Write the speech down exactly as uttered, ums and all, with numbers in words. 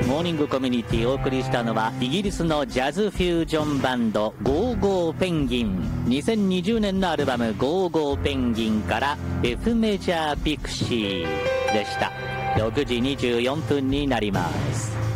モーニングコミュニティをお送りしたのはイギリスのジャズフュージョンバンドゴーゴーペンギン。にせんにじゅうねんのアルバムゴーゴーペンギンから F メジャーピクシーでした。ろくじにじゅうよんぷんになります。